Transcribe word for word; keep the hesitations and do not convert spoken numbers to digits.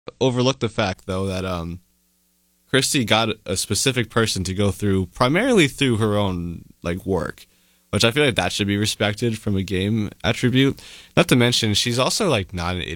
overlook the fact though that um Christy got a specific person to go through primarily through her own like work, which I feel like that should be respected from a game attribute. Not to mention she's also like not an